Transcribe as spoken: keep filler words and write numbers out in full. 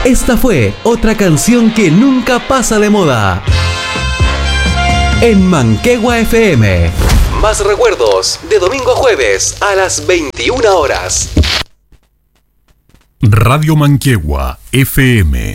Esta fue otra canción que nunca pasa de moda. En Manquehue F M. Más recuerdos de domingo a jueves a las veintiuna horas. Radio Manquehue F M.